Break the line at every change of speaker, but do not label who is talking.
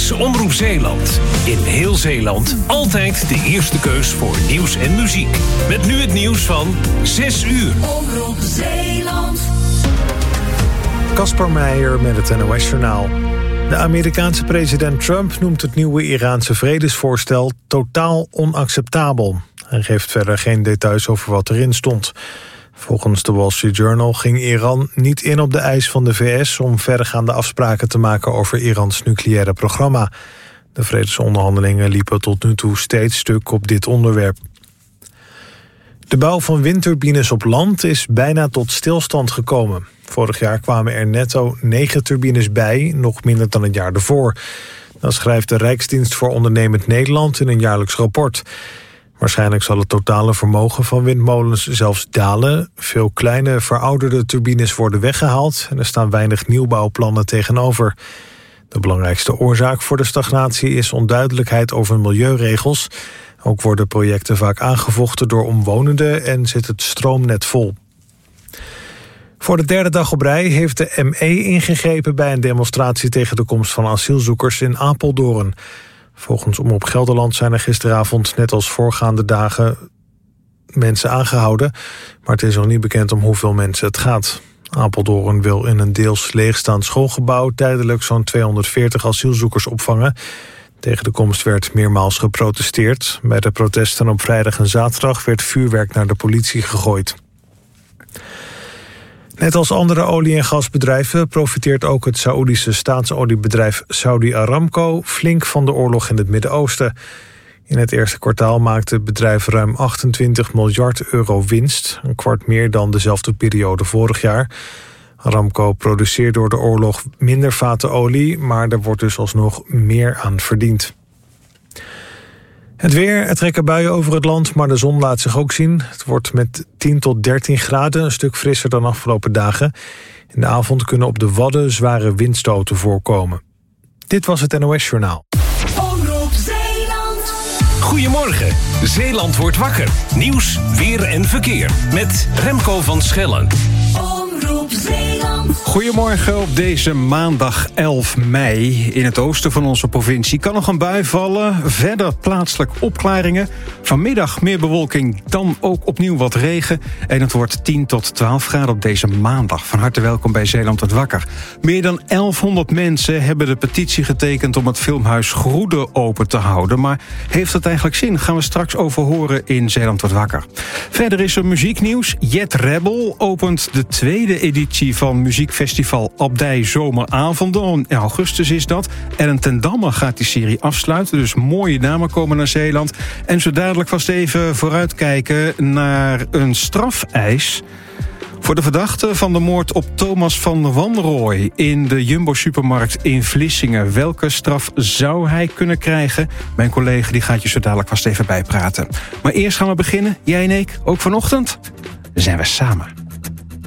is Omroep Zeeland. In heel Zeeland altijd de eerste keus voor nieuws en muziek. Met nu het nieuws van 6 uur.
Omroep Zeeland.
Kasper Meijer met het NOS-journaal. De Amerikaanse president Trump noemt het nieuwe Iraanse vredesvoorstel totaal onacceptabel. Hij geeft verder geen details over wat erin stond. Volgens de Wall Street Journal ging Iran niet in op de eis van de VS om verregaande afspraken te maken over Irans nucleaire programma. De vredesonderhandelingen liepen tot nu toe steeds stuk op dit onderwerp. De bouw van windturbines op land is bijna tot stilstand gekomen. Vorig jaar kwamen er netto 9 turbines bij, nog minder dan het jaar ervoor. Dat schrijft de Rijksdienst voor Ondernemend Nederland in een jaarlijks rapport. Waarschijnlijk zal het totale vermogen van windmolens zelfs dalen. Veel kleine, verouderde turbines worden weggehaald en er staan weinig nieuwbouwplannen tegenover. De belangrijkste oorzaak voor de stagnatie is onduidelijkheid over milieuregels. Ook worden projecten vaak aangevochten door omwonenden en zit het stroomnet vol. Voor de derde dag op rij heeft de ME ingegrepen bij een demonstratie tegen de komst van asielzoekers in Apeldoorn. Volgens Omroep Gelderland zijn er gisteravond, net als voorgaande dagen, mensen aangehouden. Maar het is nog niet bekend om hoeveel mensen het gaat. Apeldoorn wil in een deels leegstaand schoolgebouw tijdelijk zo'n 240 asielzoekers opvangen. Tegen de komst werd meermaals geprotesteerd. Bij de protesten op vrijdag en zaterdag werd vuurwerk naar de politie gegooid. Net als andere olie- en gasbedrijven profiteert ook het Saoedische staatsoliebedrijf Saudi Aramco flink van de oorlog in het Midden-Oosten. In het eerste kwartaal maakte het bedrijf ruim 28 miljard euro winst, een kwart meer dan dezelfde periode vorig jaar. Aramco produceert door de oorlog minder vaten olie, maar er wordt dus alsnog meer aan verdiend. Het weer, er trekken buien over het land, maar de zon laat zich ook zien. Het wordt met 10 tot 13 graden, een stuk frisser dan afgelopen dagen. In de avond kunnen op de Wadden zware windstoten voorkomen. Dit was het NOS-journaal.
Omroep Zeeland.
Goedemorgen, Zeeland wordt wakker. Nieuws, weer en verkeer. Met Remco van Schellen.
Omroep Zeeland.
Goedemorgen op deze maandag 11 mei. In het oosten van onze provincie kan nog een bui vallen. Verder plaatselijk opklaringen. Vanmiddag meer bewolking, dan ook opnieuw wat regen. En het wordt 10 tot 12 graden op deze maandag. Van harte welkom bij Zeeland wordt wakker. Meer dan 1100 mensen hebben de petitie getekend om het filmhuis Groede open te houden. Maar heeft het eigenlijk zin? Gaan we straks over horen in Zeeland wordt wakker. Verder is er muzieknieuws. Jet Rebel opent de tweede editie van muziekfestival Abdij Zomeravonden. In augustus is dat. Ellen ten Damme gaat die serie afsluiten. Dus mooie namen komen naar Zeeland. En zo dadelijk vast even vooruitkijken naar een strafeis voor de verdachte van de moord op Thomas van Wanrooy in de Jumbo-supermarkt in Vlissingen. Welke straf zou hij kunnen krijgen? Mijn collega die gaat je zo dadelijk vast even bijpraten. Maar eerst gaan we beginnen. Jij en ik, ook vanochtend, zijn we samen.